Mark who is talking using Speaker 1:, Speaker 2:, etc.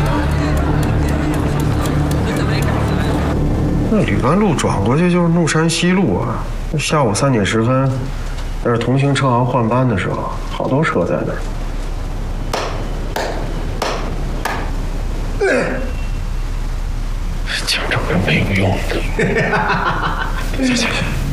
Speaker 1: 那吕湾路转过去就是怒山西路啊。下午3点10分，那是同行车行换班的时候，好多车在那儿。讲这个没有用的。行行行。